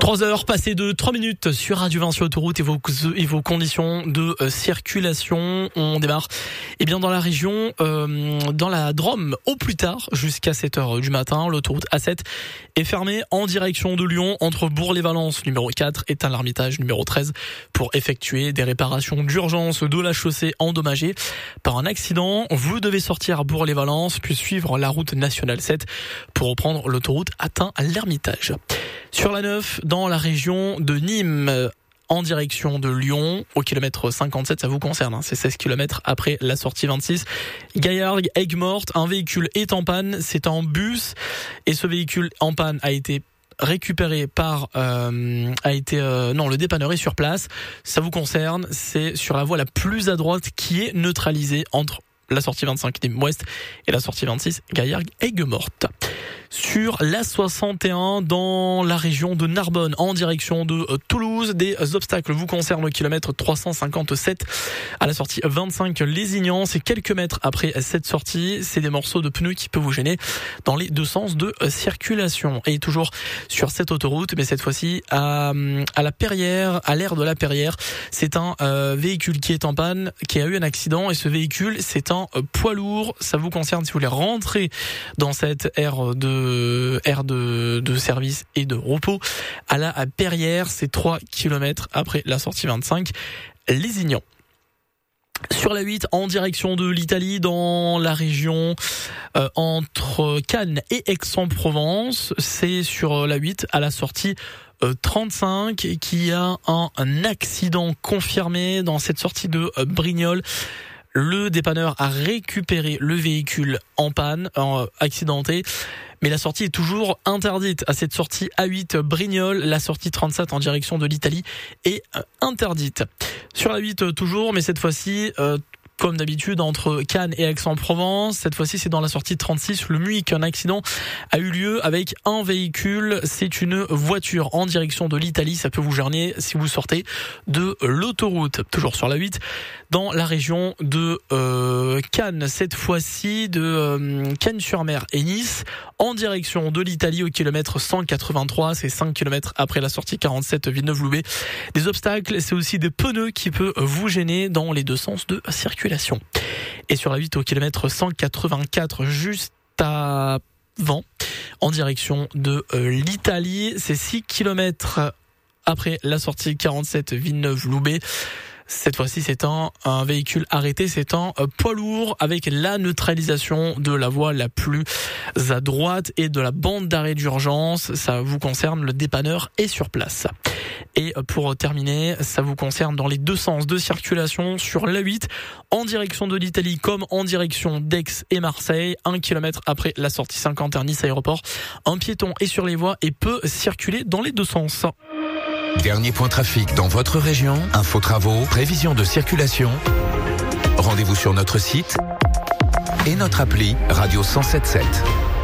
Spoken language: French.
3 heures passées de 3 minutes sur Radio Vinci Autoroute et vos conditions de circulation. On démarre dans la région, dans la Drôme au plus tard, jusqu'à 7h du matin. L'autoroute A7 est fermée en direction de Lyon entre Bourg-les-Valences numéro 4 et Tain-l'Hermitage numéro 13 pour effectuer des réparations d'urgence de la chaussée endommagée par un accident. Vous devez sortir à Bourg-les-Valences puis suivre la route nationale 7 pour reprendre l'autoroute à Tain-l'Hermitage. Sur la 9, dans la région de Nîmes, en direction de Lyon, au kilomètre 57, ça vous concerne, c'est 16 km après la sortie 26. Gaillargues, Aigues-Mortes, un véhicule est en panne, c'est un bus, et ce véhicule en panne a été récupéré par le dépanneur est sur place. Ça vous concerne, c'est sur la voie la plus à droite qui est neutralisée entre la sortie 25 Nîmes Ouest et la sortie 26 Gaillargues Aigues-Mortes. Sur la 61 dans la région de Narbonne en direction de Toulouse, des obstacles vous concernent au kilomètre 357 à la sortie 25 Lézignan. C'est quelques mètres après cette sortie, c'est des morceaux de pneus qui peuvent vous gêner dans les deux sens de circulation. Et toujours sur cette autoroute, mais cette fois-ci à la Perrière, à l'aire de la Perrière, c'est un véhicule qui est en panne, qui a eu un accident, et ce véhicule c'est un poids lourd. Ça vous concerne si vous voulez rentrer dans cette aire de service et de repos à la Perrière, c'est 3 km après la sortie 25 Lézignan. Sur la 8, en direction de l'Italie, dans la région entre Cannes et Aix-en-Provence, c'est sur la 8 à la sortie 35 qui a un accident confirmé dans cette sortie de Brignoles. Le dépanneur a récupéré le véhicule en panne, accidenté, mais la sortie est toujours interdite. À cette sortie A8 Brignoles, la sortie 37 en direction de l'Italie est interdite. Sur la 8 toujours, mais cette fois-ci, comme d'habitude, entre Cannes et Aix-en-Provence, cette fois-ci c'est dans la sortie 36, le Muy, qu'un accident a eu lieu avec un véhicule. C'est une voiture en direction de l'Italie, ça peut vous gêner si vous sortez de l'autoroute. Toujours sur la 8, dans la région de Cannes, cette fois-ci de Cannes-sur-Mer et Nice, en direction de l'Italie au kilomètre 183, c'est 5 km après la sortie 47 Villeneuve-Loubet. Des obstacles, c'est aussi des pneus qui peuvent vous gêner dans les deux sens de circulation. Et sur la 8 au kilomètre 184, juste avant, en direction de l'Italie, c'est 6 km après la sortie 47 Villeneuve-Loubet. Cette fois-ci, c'est un véhicule arrêté, c'est un poids lourd avec la neutralisation de la voie la plus à droite et de la bande d'arrêt d'urgence. Ça vous concerne, le dépanneur est sur place. Et pour terminer, ça vous concerne dans les deux sens de circulation sur l'A8, en direction de l'Italie comme en direction d'Aix et Marseille, 1 km après la sortie 51 Nice Aéroport. Un piéton est sur les voies et peut circuler dans les deux sens. Dernier point trafic dans votre région, info travaux, prévision de circulation. Rendez-vous sur notre site et notre appli Radio 107.7.